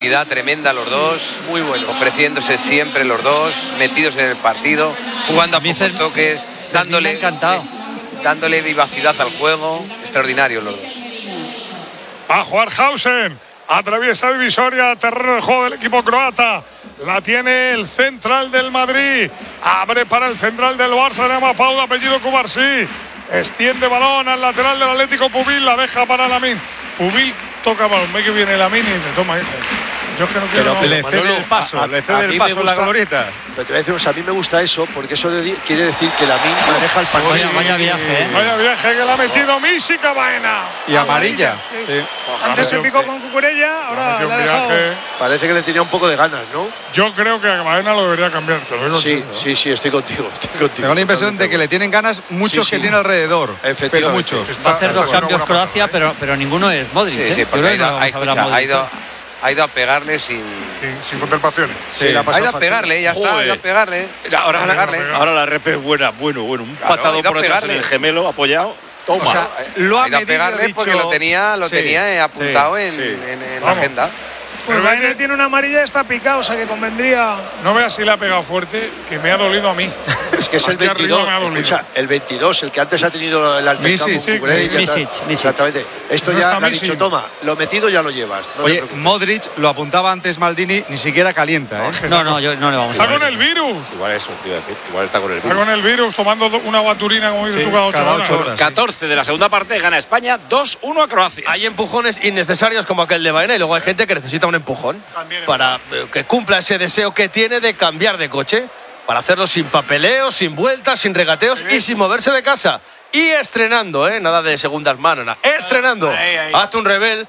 tremenda los dos, muy bueno, ofreciéndose siempre los dos, metidos en el partido, jugando a pocos toques, dándole vivacidad al juego, extraordinarios los dos. A jugar Hausen, atraviesa divisoria, terreno de juego del equipo croata, la tiene el central del Madrid, abre para el central del Barça, se llama Pau, de apellido Cubarsí, extiende balón al lateral del Atlético Pubil, la deja para Lamine, Pubil toca balón, ve que viene Lamine y te toma, hijo. Yo es que no quiero. Pero le cede el paso, en la glorieta. Pero te voy a decir, a mí me gusta eso, porque eso quiere decir que Lamine maneja el partido. Vaya viaje, Vaya viaje que le ha metido Mísica Baena. Y amarilla. Sí. Antes se picó con Cucurella, ahora le ha dejado. Parece que le tenía un poco de ganas, ¿no? Yo creo que a Baena lo debería cambiar, te lo digo. Sí, estoy contigo. Tengo la impresión de que le tienen ganas muchos que tiene alrededor. Pero muchos. Va a hacer dos cambios Croacia, pero ninguno es Modric. Sí, porque ha ido a pegarle sin contemplaciones. Ha ido a pegarle, ya está, ha ido a pegarle. Ahora la rep es buena, un patado por detrás en el gemelo, apoyado. Toma. O sea, lo ha ido a pegarle porque lo tenía apuntado en la agenda. Pues Baena tiene una amarilla, está picado, o sea que convendría. No veas si le ha pegado fuerte, que me ha dolido a mí. Es que es el 22. Escucha, el 22, el que antes ha tenido el altercado. Misic. Exactamente. Esto no ya le ha dicho, toma, lo metido ya lo llevas. Oye, Modric, lo apuntaba antes Maldini, ni siquiera calienta, ¿eh? No, yo no le vamos a Está con el virus. Igual eso, te iba a decir. Igual está con el virus. Está con el virus, tomando una guaturina, como dices tú, cada 8 horas. 14 de la segunda parte, gana España 2-1 a Croacia. Hay empujones innecesarios como aquel de Baena y luego hay gente que necesita un empujón para que cumpla ese deseo que tiene de cambiar de coche, para hacerlo sin papeleos, sin vueltas, sin regateos y sin moverse de casa. Y estrenando, nada de segundas manos, nada. Estrenando. Hazte un rebel.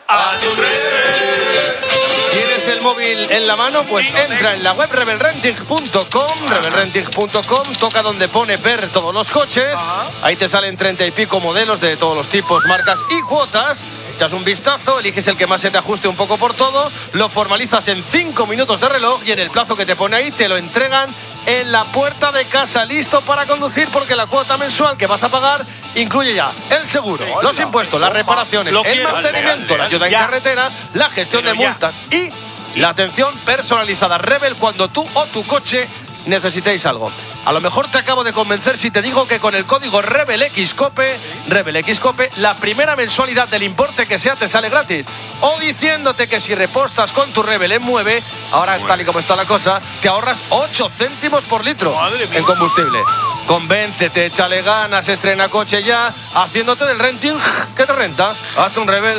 ¿Tienes el móvil en la mano? Pues entra en la web rebelrenting.com, toca donde pone ver todos los coches. Ahí te salen 30 y pico modelos de todos los tipos, marcas y cuotas. Echas un vistazo, eliges el que más se te ajuste un poco por todo, lo formalizas en 5 minutos de reloj y en el plazo que te pone ahí te lo entregan en la puerta de casa, listo para conducir, porque la cuota mensual que vas a pagar incluye ya el seguro, los impuestos, las reparaciones, el mantenimiento, la ayuda en carretera, la gestión de multas y la atención personalizada. Rebel, cuando tú o tu coche necesitéis algo. A lo mejor te acabo de convencer si te digo que con el código RebelXCOPE, la primera mensualidad del importe que sea te sale gratis. O diciéndote que si repostas con tu Rebel en Mueve, ahora tal y como está la cosa, te ahorras 8 céntimos por litro en combustible. Convéncete, échale ganas, estrena coche ya, haciéndote del renting que te renta. Hazte un Rebel,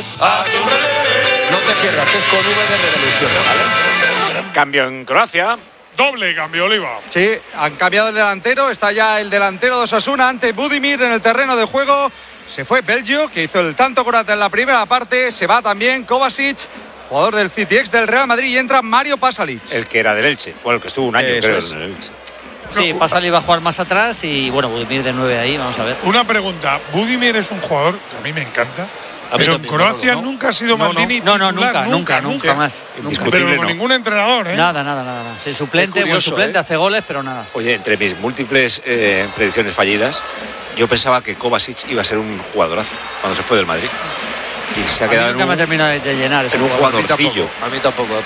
No te pierdas, es con V de Revolución, ¿vale? Cambio en Croacia. Doble cambio, Oliva. Sí, han cambiado el delantero. Está ya el delantero de Osasuna ante Budimir en el terreno de juego. Se fue Belgio, que hizo el tanto croata en la primera parte. Se va también Kovacic, jugador del City, ex del Real Madrid. Y entra Mario Pasalic. El que era del Elche. Bueno, el que estuvo un año, creo, en el Elche. Sí, Pasalic va a jugar más atrás y, bueno, Budimir de 9 ahí, vamos a ver. Una pregunta. Budimir es un jugador que a mí me encanta. Pero en Croacia nunca ha sido Maldini titular. Nunca más. Pero con ningún entrenador, ¿eh? Nada. Sí, suplente, buen suplente, hace goles, pero nada. Oye, entre mis múltiples predicciones fallidas, yo pensaba que Kovacic iba a ser un jugadorazo cuando se fue del Madrid. Y se ha quedado nunca me ha terminado de llenar ese jugadorcillo. A mí tampoco.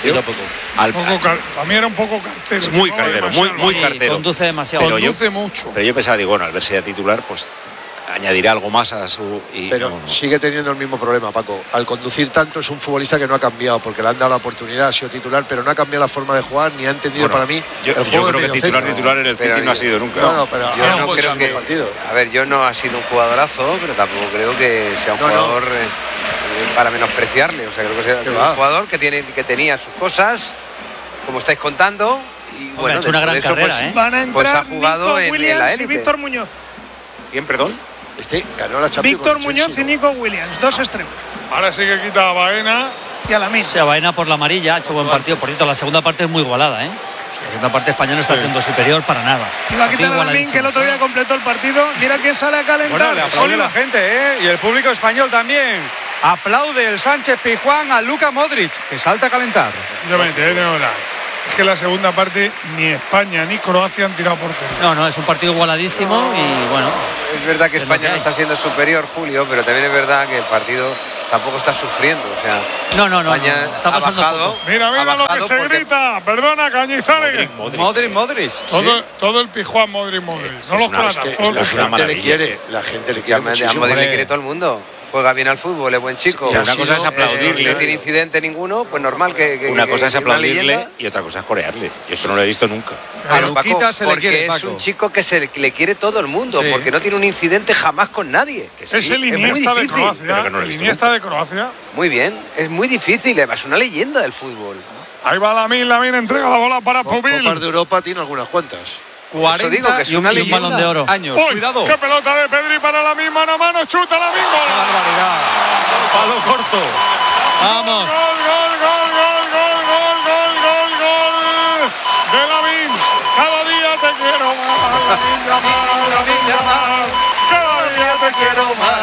A mí era un poco cartero. Es muy cartero, muy cartero. Conduce demasiado. Conduce mucho. Pero yo pensaba, bueno, al verse ya titular, pues añadirá algo más a su... Pero sigue teniendo el mismo problema, Paco. Al conducir tanto es un futbolista que no ha cambiado, porque le han dado la oportunidad, ha sido titular, pero no ha cambiado la forma de jugar, ni ha entendido para mí yo creo que titular en el City no ha sido nunca. Pero yo no creo que... A ver, yo no ha sido un jugadorazo, pero tampoco creo que sea un jugador para menospreciarle. O sea, creo que sea un jugador que tenía sus cosas, como estáis contando, y bueno, ha hecho una gran carrera, Van a entrar ha jugado Nico en Williams la y élite. Víctor Muñoz. ¿Quién, perdón? Ganó la Champions. Víctor Muñoz y Nico Williams, dos extremos. Ahora sí que quita a Baena. Y a Lamine. O sea, Baena por la amarilla, ha hecho buen partido. Por cierto, la segunda parte es muy igualada, ¿eh? La segunda parte española no está siendo superior para nada. Y va a quitar a Lamine, que el otro día completó el partido. Mira quién sale a calentar. Bueno, le aplaude la gente, ¿eh? Y el público español también. Aplaude el Sánchez Pizjuán a Luka Modric, que salta a calentar. Es que la segunda parte ni España ni Croacia han tirado portería. No, es un partido igualadísimo y bueno. Es verdad que España no está siendo superior, Julio, pero también es verdad que el partido tampoco está sufriendo, o sea, No, España está pasando ha bajado. poco. Mira ha lo que bajado se porque- grita. Perdona, Cañizares. Modric. Todo el Pijuán Modric. No los platas. es todos una los- maravilla. La gente le Que a quiere muchísimo. Modric le quiere todo el mundo. Juega bien al fútbol, es buen chico. Sí, una cosa es aplaudirle. No tiene incidente ninguno, pues normal que Una cosa es una aplaudirle leyenda. y otra cosa es corearle. Yo eso no lo he visto nunca. A Paco, Luquita se le porque quiere, es Paco. un chico que que le quiere todo el mundo, Sí. porque no tiene un incidente jamás con nadie. Es el muy Iniesta de difícil. Croacia. Pero que no lo he El visto Iniesta de Croacia. Muy bien, es muy difícil, es una leyenda del fútbol. Ahí va Lamine entrega la bola para Pubil. Copas de Europa tiene algunas cuantas. 40 Eso digo, que es una y un leyenda. balón de oro. años. ¡Uy! Cuidado. ¡Qué pelota de Pedri para Lamine! Mano a mano, chuta Lamine. ¡Qué ¡Gol! barbaridad! Palo corto. Vamos. ¡Gol de Lamine! Cada día te quiero más, Lamine Yamal. Cada día te quiero más,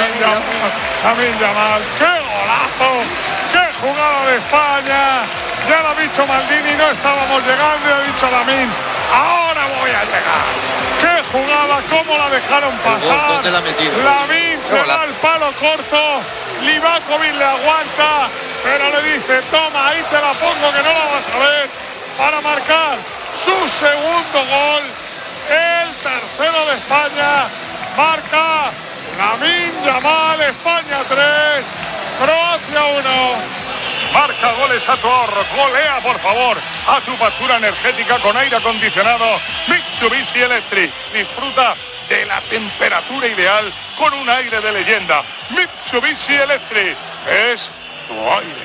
Lamine Yamal. ¡Qué golazo! ¡Qué jugada de España! Ya lo ha dicho Maldini, no estábamos llegando y ha dicho Lamine, ahora voy a llegar. ¡Qué jugada! ¿Cómo la dejaron pasar? ¿Dónde la ha metido? Lamine se va al palo corto, Livakovic le aguanta, pero le dice, toma, ahí te la pongo que no la vas a ver, para marcar su segundo gol, el tercero de España, marca Lamine Yamal, España 3, Croacia 1. Marca goles a tu ahorro, golea por favor a tu factura energética con aire acondicionado Mitsubishi Electric. Disfruta de la temperatura ideal con un aire de leyenda. Mitsubishi Electric es tu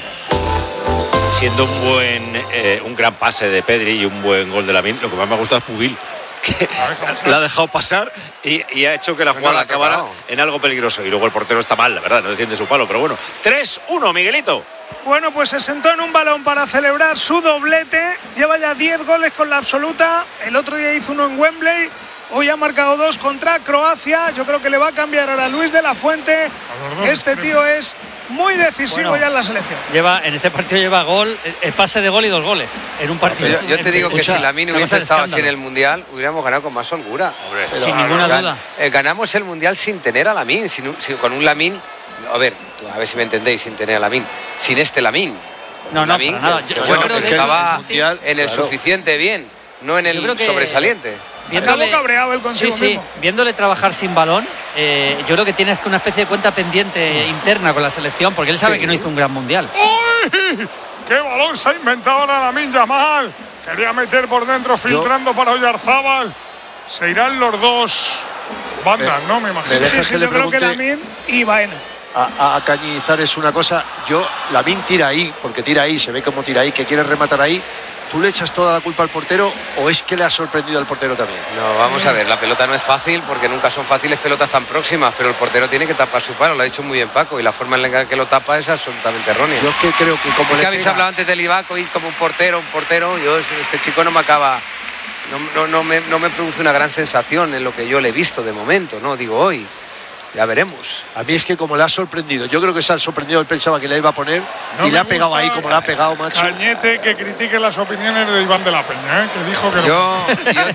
aire. Siendo un gran pase de Pedri y un buen gol de Lamine, lo que más me ha gustado es Pubil, que la ha dejado pasar y ha hecho que la jugada acabara en algo peligroso. Y luego el portero está mal, la verdad, no defiende su palo, pero bueno. 3-1, Miguelito. Bueno, pues se sentó en un balón para celebrar su doblete. Lleva ya 10 goles con la absoluta. El otro día hizo uno en Wembley. Hoy ha marcado 2 contra Croacia. Yo creo que le va a cambiar ahora a Luis de la Fuente. Este tío es muy decisivo ya en la selección. En este partido lleva gol, el pase de gol y 2 goles en un partido. Yo te digo que Escucha, si Lamine una hubiese cosa de estado así escándalo. en el Mundial, hubiéramos ganado con más holgura. Sin ninguna duda. Ganamos el Mundial sin tener a Lamine, con un Lamine, a ver si me entendéis, sin tener a Lamine, sin este Lamine. No, Lamine, para nada. que Yo bueno, creo que de estaba hecho, Mundial, en el suficiente bien, no en el sobresaliente. Acabó cabreado él consigo mismo. Viéndole trabajar sin balón, yo creo que tiene una especie de cuenta pendiente interna con la selección, porque él sabe que no hizo un gran mundial. ¡Uy! ¡Qué balón se ha inventado ahora Lamine Yamal! Quería meter por dentro, filtrando para Oyarzábal. Se irán los dos bandas, ¿no? Me imagino. Sí, yo creo que Lamine y Baena. A Cañizares una cosa, Lamine tira ahí, porque tira ahí, se ve cómo tira ahí, que quiere rematar ahí. ¿Tú le echas toda la culpa al portero o es que le ha sorprendido al portero también? No, vamos a ver, la pelota no es fácil porque nunca son fáciles pelotas tan próximas, pero el portero tiene que tapar su palo, lo ha dicho muy bien Paco, y la forma en la que lo tapa es absolutamente errónea. Yo es que creo que como le habéis hablado antes de Livakovic como un portero, este chico no me acaba, no me produce una gran sensación en lo que yo le he visto de momento, no digo hoy. Ya veremos. A mí es que como le ha sorprendido, yo creo que se ha sorprendido, él pensaba que le iba a poner y le ha pegado ahí como le ha pegado, macho. Cañete que critique las opiniones de Iván de la Peña, que dijo que yo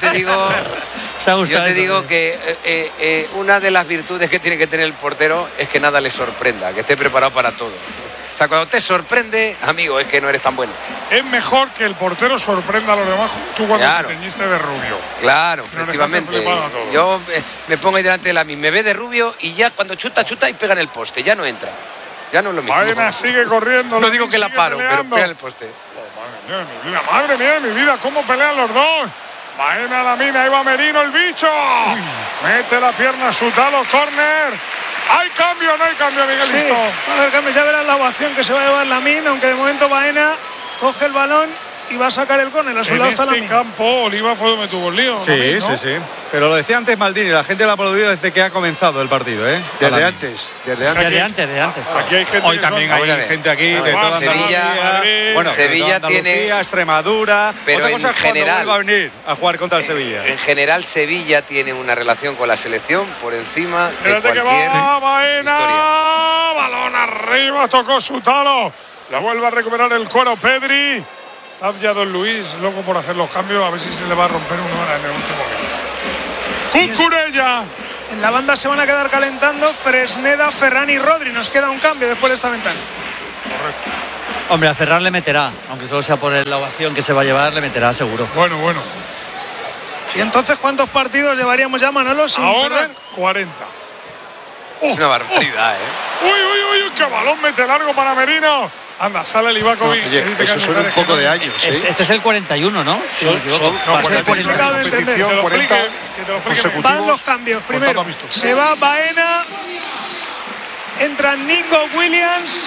te digo que una de las virtudes que tiene que tener el portero es que nada le sorprenda, que esté preparado para todo. O sea, cuando te sorprende, amigo, es que no eres tan bueno. Es mejor que el portero sorprenda a los demás. Tú cuando te teñiste de rubio. Claro, efectivamente. Yo me pongo ahí delante de Lamine, me ve de rubio y ya cuando chuta y pega en el poste. Ya no entra. Ya no es lo mismo. Baena sigue corriendo. No digo que la paro, pero pega en el poste. Madre mía de mi vida, cómo pelean los dos. Baena, Lamine, ahí va Merino, el bicho. Mete la pierna a su talo, córner. ¿Hay cambio o no hay cambio, Miguelito? Sí, ya verás la ovación que se va a llevar Lamine, aunque de momento Baena coge el balón y va a sacar el córner. A su lado está Lamine. Campo, Oliva fue donde tuvo el lío. Sí, Lamine, ¿no? sí. Pero lo decía antes Maldini, la gente lo ha aplaudido desde que ha comenzado el partido, ¿eh? Desde antes. Aquí hay gente. Hoy también hay gente aquí de toda Sevilla, bueno, Sevilla tiene Extremadura. Pero otra cosa en es cuando general vuelva a venir a jugar contra el Sevilla. En general, Sevilla tiene una relación con la selección por encima de Espérate que cualquier va Baena, historia. balón arriba, tocó su talo, la vuelve a recuperar el cuero Pedri. Está ya Don Luis, loco por hacer los cambios, a ver si se le va a romper uno ahora en el último. Cucurella, En la banda se van a quedar calentando Fresneda, Ferran y Rodri. Nos queda un cambio después de esta ventana. Correcto. Hombre, a Ferran le meterá, aunque solo sea por la ovación que se va a llevar, le meterá seguro. Bueno. ¿Y entonces cuántos partidos llevaríamos ya, Manolo? Sin Ahora perder? 40. Es una barbaridad, Uy, qué balón mete largo para Merino. Anda, sale el Ivakovic. Oye, eso suena un poco de años, ¿eh? Este es el 41, ¿no? Sí, No, 40 de entender. que te lo 40 explique. Van los cambios. Primero, se va Baena. Entra Nico Williams.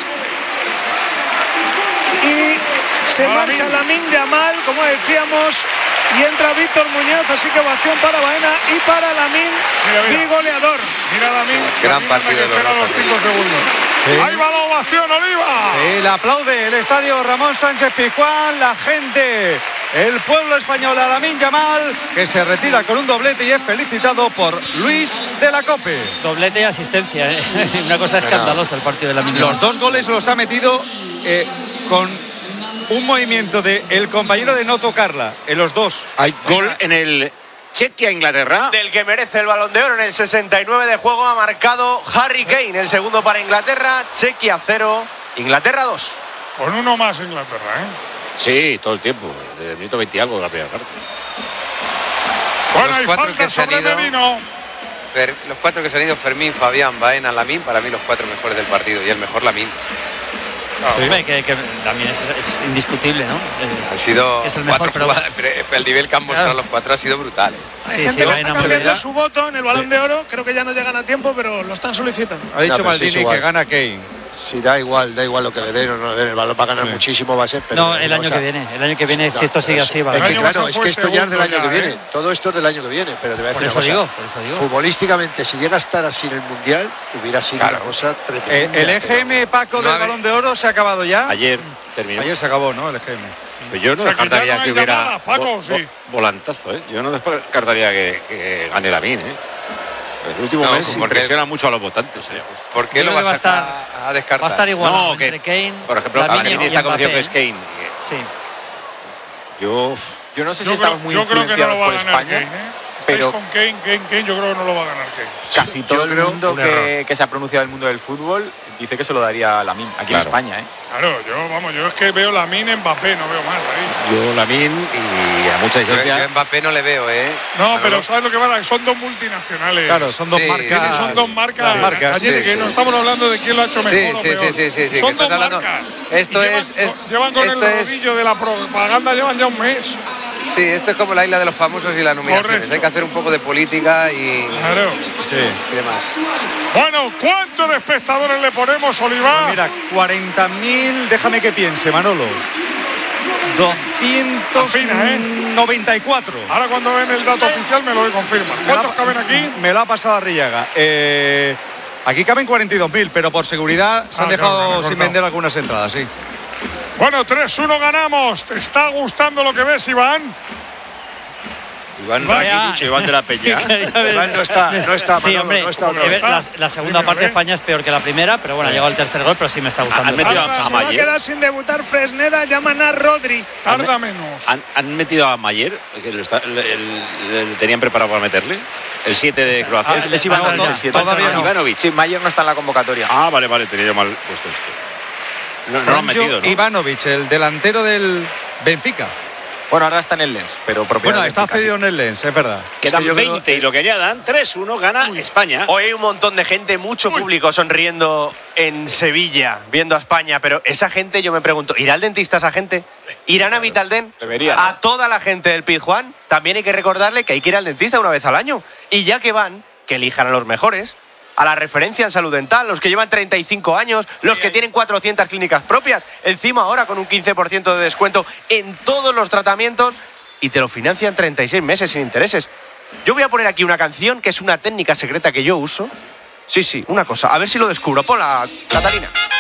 Y se marcha Lamine Yamal, como decíamos. Y entra Víctor Muñoz, así que ovación para Baena y para Lamine, goleador. Mira Lamine. Gran partido de los 5 segundos. Sí. Ahí va la ovación, Oliva. Sí, le aplaude el estadio Ramón Sánchez Pizjuán, la gente, el pueblo español a Lamine Yamal, que se retira con un doblete y es felicitado por Luis de la Cope. Doblete y asistencia, ¿eh? Una cosa escandalosa el partido de Lamine Yamal. Los 2 goles los ha metido con un movimiento de el compañero de no tocarla en los 2. Hay gol en el Chequia-Inglaterra. Del que merece el Balón de Oro en el 69 de juego ha marcado Harry Kane, el segundo para Inglaterra. Chequia 0, Inglaterra 2. Con uno más Inglaterra, Sí, todo el tiempo. Desde el minuto 20 y algo de la primera parte. Bueno, Los hay 4 falta que se han sobre ido. Merino. Los 4 que se han ido, Fermín, Fabián, Baena, Lamine, para mí los 4 mejores del partido. Y el mejor Lamine. Hombre, que también es indiscutible, ¿no? Han sido que es el mejor, 4 jugadas, pero el nivel que han mostrado los 4 ha sido brutal. Hay gente que está cambiando su voto en el Balón de Oro. Creo que ya no llegan a tiempo, pero lo están solicitando. Ha dicho Maldini que gana Kane. Sí, da igual lo que le den o no le den. El balón va a ganar muchísimo, va a ser. Pero no, el año que viene, si esto sigue así, va a ganar. Claro, es que esto ya es del año que viene. Todo esto es del año que viene. Pero te voy a decir por eso digo. Futbolísticamente, si llega a estar así en el Mundial, hubiera sido una cosa tremenda. El EGM, Paco, del Balón de Oro se ha acabado ya. Ayer terminó. Ayer se acabó, ¿no? El EGM. Pero yo no descartaría que hubiera sí. volantazo, Yo no descartaría que gane Lamine, El último mes impresiona mucho a los votantes. ¿Por qué lo vas a descartar? Va a estar igual No, entre Kane, por ejemplo, Lamine está convencido que es Kane. Sí. Yo no sé si estamos muy influenciados por España. Pero con Kane, yo creo que no lo va a ganar Kane. Casi todo el mundo que se ha pronunciado del mundo del fútbol dice que se lo daría a Lamine aquí en España, Claro, yo es que veo Lamine, Mbappé, no veo más ahí. Yo Lamine y a mucha distancia. Yo Mbappé no le veo, No, pero ¿sabes lo que van a? Son 2 multinacionales. Claro, son 2 marcas. Son 2 marcas. Ayer que no estamos hablando de quién lo ha hecho mejor o peor. Sí. Son 2 marcas. Llevan con el rodillo de la propaganda, llevan ya un mes. Sí, esto es como la isla de los famosos y las nominaciones. Correcto. Hay que hacer un poco de política y demás. Bueno, ¿cuántos espectadores le ponemos, Oliva? Mira, 40.000, déjame que piense, Manolo. 294. Ahora cuando ven el dato oficial me lo confirman. ¿Cuántos caben aquí? Me lo ha pasado Arrillaga. Aquí caben 42.000, pero por seguridad se han dejado sin vender algunas entradas, sí. Bueno, 3-1 ganamos. ¿Te está gustando lo que ves, Iván? Iván Rakitic, Iván de la Peña. Iván no está, sí, hombre, no está otra vez. La segunda parte de España es peor que la primera, pero bueno, ha llegado el tercer gol, pero sí me está gustando. Se va a quedar sin debutar Fresneda, llaman a Rodri. Tarda menos. ¿Han metido a Mayer? Que le tenían preparado para meterle. El 7 de Croacia. Es Ivanovic. Todavía no. Ivanovic. Sí, Mayer no está en la convocatoria. Ah, vale, tenía yo mal puesto esto. No lo han metido, ¿no? Ivanovic, el delantero del Benfica. Bueno, ahora está en el Lens, pero bueno, está cedido en el Lens, es verdad. Quedan 20 y lo que añadan, 3-1 gana España. Hoy hay un montón de gente, mucho público sonriendo en Sevilla, viendo a España, pero esa gente, yo me pregunto, ¿irá al dentista esa gente? ¿Irán a Vitaldent? Debería. A toda la gente del Pizjuán también hay que recordarle que hay que ir al dentista una vez al año. Y ya que van, que elijan a los mejores, a la referencia en salud dental, los que llevan 35 años, los que tienen 400 clínicas propias, encima ahora con un 15% de descuento en todos los tratamientos y te lo financian 36 meses sin intereses. Yo voy a poner aquí una canción que es una técnica secreta que yo uso. Sí, una cosa, a ver si lo descubro. Ponla, Catalina.